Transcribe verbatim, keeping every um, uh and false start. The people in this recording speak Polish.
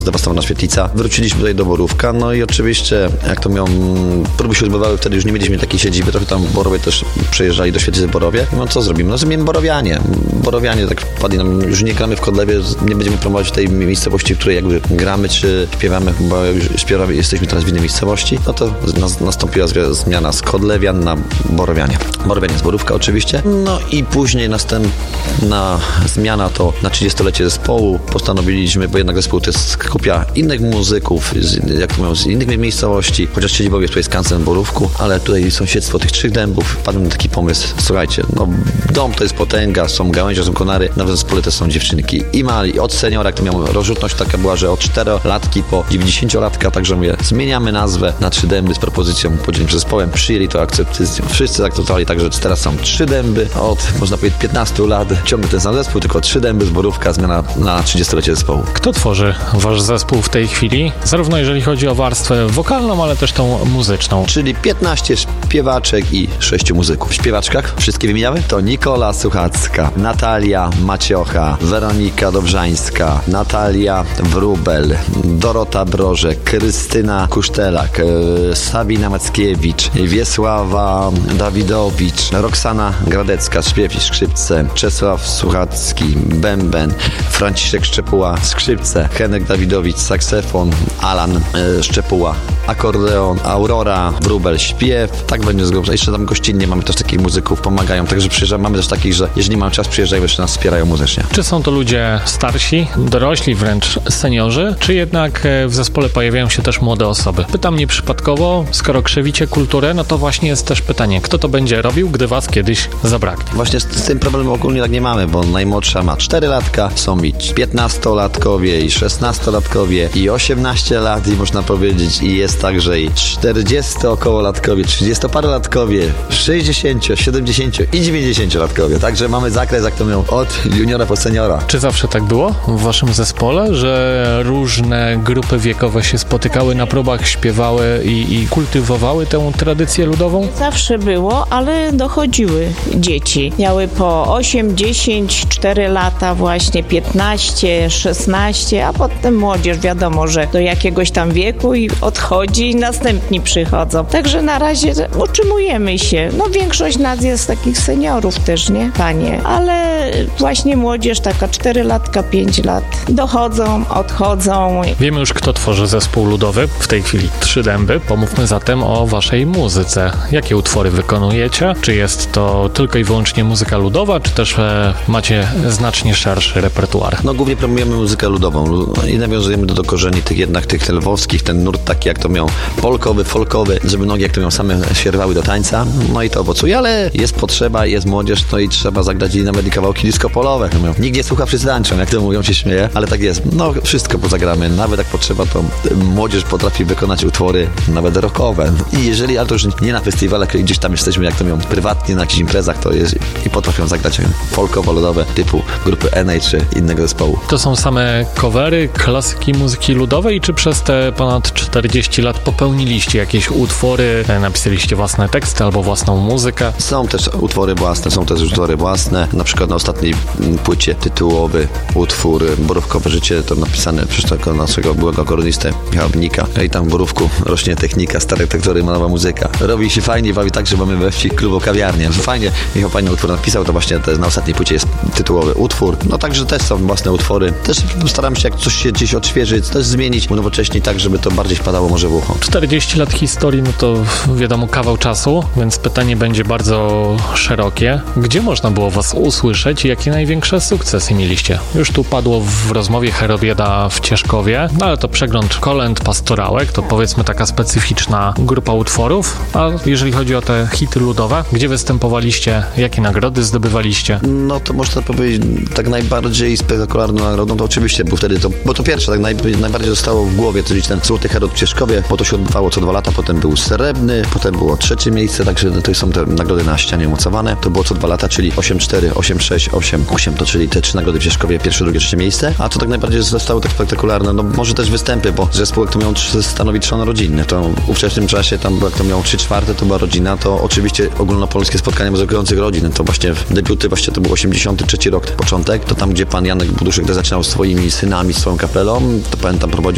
zdewastowana świetlica. Wróciliśmy tutaj do Borówka, no i oczywiście, jak to miał, próby się odbywały, wtedy już nie mieliśmy takiej siedziby, trochę tam Borowie też przyjeżdżali do świetlicy w Borowie. No co zrobimy? No zrobimy Borowianie. Borowianie tak wpadli nam, już nie gramy w Kodlewie, nie będziemy promować tej miejscowości, w której jakby gramy, czy śpiewamy, bo już śpiewamy, jesteśmy teraz w innej miejscowości. No to nastąpiła zmiana z Kodlewian na Borowianie. Borowianie z Borówka oczywiście. No i później następna zmiana to na trzydziestolecie zespołu postanowiliśmy, bo jednak zespół to jest kupia innych muzyków, z, jak to mówią, z innych miejscowości, chociaż siedzibowie tutaj jest Skansen w Borówku, ale tutaj sąsiedztwo tych trzech dębów, wpadłem na taki pomysł, słuchajcie, no dom to jest potęga, są gałęzie, są konary, na zespole też są dziewczynki i mali, od seniora, jak to miał rozrzutność taka była, że od czterolatki po dziewięćdziesięciolatka, także mówię, zmieniamy nazwę na trzy dęby z propozycją podzielenia przez zespołem, przyjęli to akceptacją, wszyscy akceptowali, także teraz są trzy dęby, od można powiedzieć piętnastu lat, ciągle ten sam zespół, tylko trzy dęby z Borówka, zmiana na trzydziestolecie zespołu. Kto tworzy wasz zespół w tej chwili? Zarówno jeżeli chodzi o warstwę wokalną, ale też tą muzyczną. Czyli piętnaście śpiewaczek i sześciu muzyków. W śpiewaczkach, wszystkie wymieniamy? To Nikola Suchacka, Natalia Maciocha, Weronika Dobrzańska, Natalia Wróbel, Dorota Brożek, Krystyna Kusztelak, Sabina Mackiewicz, Wiesława Dawidowicz, Roxana Gradecka, śpiew i skrzypce, Czesław Suchacki, bęben, Franciszek Szczepuła, skrzypce, Henek Dawidowicz, saksofon, Alan e, Szczepuła, akordeon, Aurora Wróbel, śpiew, tak będzie z grubsza. Jeszcze tam gościnnie mamy też takich muzyków, pomagają, także przyjeżdżamy, mamy też takich, że jeżeli mamy czas, przyjeżdżają, jeszcze nas wspierają muzycznie. Czy są to ludzie starsi, dorośli, wręcz seniorzy, czy jednak w zespole pojawiają się też młode osoby? Pytam nieprzypadkowo, skoro krzewicie kulturę, no to właśnie jest też pytanie, kto to będzie robił, gdy was kiedyś zabraknie? Właśnie z, z tym problemem ogólnie tak nie mamy, bo najmłodsza ma cztery latka, są i piętnastolatkowie, i szesnastolatkowie, i osiemnaście lat, i można powiedzieć, i jest także i czterdziesto okołolatkowie, trzydziestoparolatkowie, sześćdziesięcio, siedemdziesięcio i dziewięćdziesięciolatkowie. Także mamy zakres, jak to miał, od juniora po seniora. Czy zawsze tak było w waszym zespole, że różne grupy wiekowe się spotykały na próbach, śpiewały i, i kultywowały tę tradycję ludową? Zawsze było, ale dochodziły dzieci. Miały po osiem, dziesięć, cztery lata właśnie, piętnaście, szesnaście, a potem młodzież wiadomo, że do jakiegoś tam wieku i odchodzi i następni przychodzą. Także na razie utrzymujemy się. No większość nas jest takich seniorów też, nie? Panie. Ale właśnie młodzież taka cztery latka, pięć lat dochodzą, odchodzą. Wiemy już, kto tworzy zespół ludowy. W tej chwili trzy dęby. Pomówmy zatem o waszej muzyce. Jakie utwory wykonujecie? Czy jest to tylko i wyłącznie muzyka ludowa, czy też e, macie znacznie szerszy repertuar? No głównie promujemy muzykę ludową i nawiązujemy do, do korzeni tych jednak tych lwowskich, ten nurt taki jak to miał polkowy, folkowy, żeby nogi jak to miał same sierwały do tańca, no i to owocuje, ale jest potrzeba, jest młodzież, no i trzeba zagrać i nawet kawałki disco-polowe. No, nikt nie słucha, wszyscy tańczą, jak to mówią, się śmieje, ale tak jest. No wszystko pozagramy, nawet jak potrzeba, to młodzież potrafi wykonać utwory nawet rockowe. I jeżeli, ale to już nie na festiwalach, gdzieś tam jesteśmy, jak to mówią, prywatnie na jakichś imprezach, to jest i potrafią zagrać folkowo-ludowe typu grupy N A czy innego zespołu. To są same covery, klasyki muzyki ludowej, czy przez te ponad czterdzieści lat popełniliście jakieś utwory, napisaliście własne teksty albo własną muzykę? Są też utwory własne, są też utwory własne. Na przykład na ostatniej płycie tytułowy utwór Borówkowe życie, to napisane przez tego naszego byłego akordeonistę Michała Bnika. I tam w Borówku rośnie technika, stare tektury, nowa muzyka. Robi się fajnie, bawi tak, że mamy we wsi klubu kawiarnię. Fajnie, Michał fajny utwór napisał, to właśnie to na ostatniej płycie jest tytułowy utwór. No także też są własne utwory. Też staramy się, jak coś się gdzieś odświeżyć, też zmienić, unowocześnić tak, żeby to bardziej wpadało może w ucho. czterdzieści lat historii, no to wiadomo kawał czasu, więc pytanie będzie bardzo szerokie. Gdzie można było was usłyszeć i jakie największe sukcesy mieliście? Już tu padło w rozmowie Herobieda w Cieszkowie, no ale to przegląd kolęd, pastorałek, to powiedzmy taka specyficzna grupa utworów. A jeżeli chodzi o te hity ludowe, gdzie występowaliście, jakie nagrody zdobywaliście? No to można powiedzieć, tak najbardziej spektakularną nagrodą to oczywiście był wtedy to, bo to pierwsze, tak naj, najbardziej zostało w głowie, czyli ten Złoty Herod w Cieszkowie, bo to się odbywało co dwa lata, potem był srebrny, potem było trzecie miejsce, także to są te nagrody na ścianie umocowane. To było co dwa lata, czyli osiem cztery, osiem sześć, osiem osiem, to czyli te trzy nagrody w Cieszkowie, pierwsze, drugie, trzecie miejsce. A co tak najbardziej zostało tak spektakularne, no może też występy, bo zespół, jak to miał stanowi trzon rodzinny, to w ówczesnym czasie tam, jak to miał trzy czwarte, to była rodzina, to oczywiście ogólnopolskie spotkania muzykujących rodzin, to właśnie debiuty, właśnie to był osiemdziesiąty trzeci rok, początek, to tam, gdzie pan Janek Buduszek zaczynał swoimi synami, swoją kapelą, to pamiętam, prowadził